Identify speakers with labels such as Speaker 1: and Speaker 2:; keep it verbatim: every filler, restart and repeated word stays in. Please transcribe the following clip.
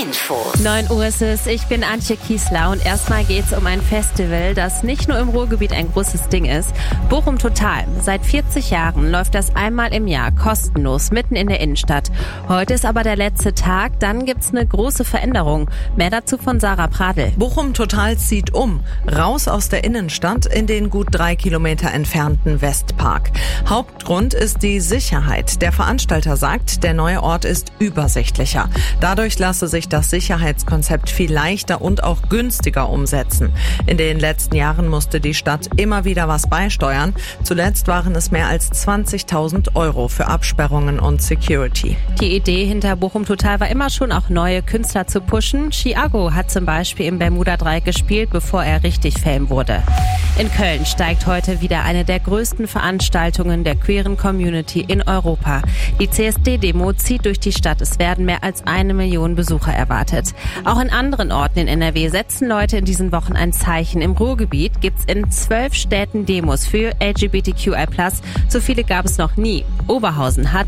Speaker 1: Infos.
Speaker 2: neun Uhr ist es, ich bin Antje Kiesler und erstmal geht's um ein Festival, das nicht nur im Ruhrgebiet ein großes Ding ist. Bochum Total. Seit vierzig Jahren läuft das einmal im Jahr kostenlos mitten in der Innenstadt. Heute ist aber der letzte Tag, dann gibt's eine große Veränderung. Mehr dazu von Sarah Pradl.
Speaker 3: Bochum Total zieht um. Raus aus der Innenstadt in den gut drei Kilometer entfernten Westpark. Hauptgrund ist die Sicherheit. Der Veranstalter sagt, der neue Ort ist übersichtlicher. Dadurch lasse sich das Sicherheitskonzept viel leichter und auch günstiger umsetzen. In den letzten Jahren musste die Stadt immer wieder was beisteuern. Zuletzt waren es mehr als zwanzigtausend Euro für Absperrungen und Security.
Speaker 2: Die Idee hinter Bochum Total war immer schon, auch neue Künstler zu pushen. Chiago hat zum Beispiel im Bermuda-Dreieck gespielt, bevor er richtig Fame wurde. In Köln steigt heute wieder eine der größten Veranstaltungen der queeren Community in Europa. Die C S D-Demo zieht durch die Stadt. Es werden mehr als eine Million Besucher erwartet. Auch in anderen Orten in N R W setzen Leute in diesen Wochen ein Zeichen. Im Ruhrgebiet gibt's in zwölf Städten Demos für L G B T Q I plus. So viele gab es noch nie. Oberhausen hat